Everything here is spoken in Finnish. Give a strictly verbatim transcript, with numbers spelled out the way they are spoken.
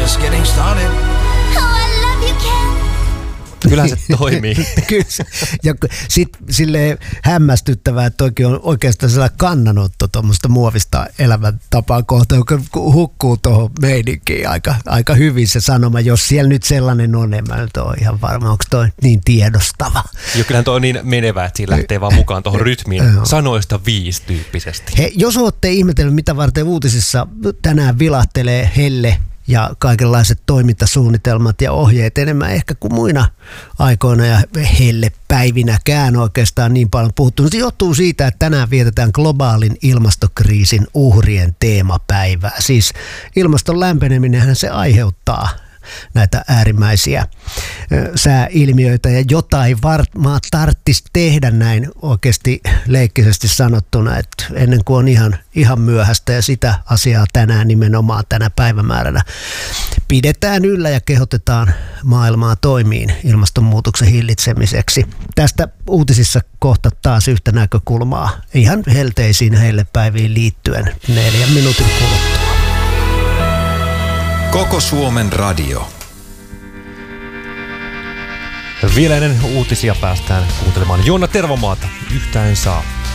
just getting started. Oh, I love you, Ken. Kyllähän se toimii. Kyllä. Ja sitten silleen hämmästyttävää, että oikein on oikeastaan sellainen kannanotto tuommoista muovista elämäntapaa kohtaan, joka hukkuu tuohon meininkiin aika, aika hyvin se sanoma. Jos siellä nyt sellainen on, en mä nyt ole ihan varma, onko toi niin tiedostava. Jo, kyllähän toi on niin menevä, että siinä lähtee vaan mukaan tuohon rytmiin sanoista viisi tyyppisesti. He, jos olette ihmetellyt, mitä varten uutisissa tänään vilahtelee helle ja kaikenlaiset toimintasuunnitelmat ja ohjeet enemmän ehkä kuin muina aikoina ja hellepäivinäkään oikeastaan niin paljon puhuttu. Se johtuu siitä, että tänään vietetään globaalin ilmastokriisin uhrien teemapäivää. Siis ilmaston lämpeneminenhän se aiheuttaa näitä äärimmäisiä sääilmiöitä ja jotain varmaan tarvitsisi tehdä näin oikeasti leikkisesti sanottuna, että ennen kuin on ihan, ihan myöhäistä ja sitä asiaa tänään nimenomaan tänä päivämääränä pidetään yllä ja kehotetaan maailmaa toimiin ilmastonmuutoksen hillitsemiseksi. Tästä uutisissa kohta taas yhtä näkökulmaa ihan helteisiin hellepäiviin liittyen neljän minuutin kuluttua. Koko Suomen radio. Vielä ennen uutisia päästään kuuntelemaan Joona Tervomaata. Yhtään saa.